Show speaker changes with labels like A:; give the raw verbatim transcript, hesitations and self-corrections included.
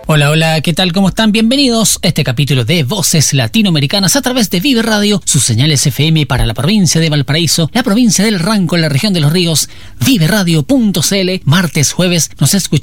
A: Hola, hola, ¿qué tal? ¿Cómo están? Bienvenidos a este capítulo de Voces Latinoamericanas a través de Vive Radio, sus señales F M para la provincia de Valparaíso, la provincia del Ranco, la región de los ríos, vive radio punto c l. Martes, jueves, nos escuchamos